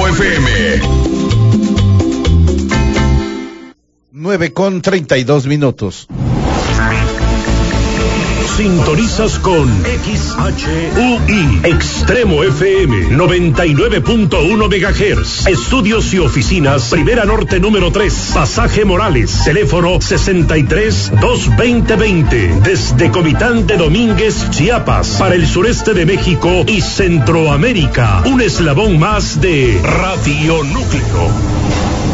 Extremo FM. 9:32. Sintonizas con XHUI Extremo FM 99.1 MHz. Estudios y oficinas Primera Norte número 3, Pasaje Morales, teléfono 63-220-20, desde Comitán de Domínguez, Chiapas, para el sureste de México y Centroamérica. Un eslabón más de Radio Núcleo.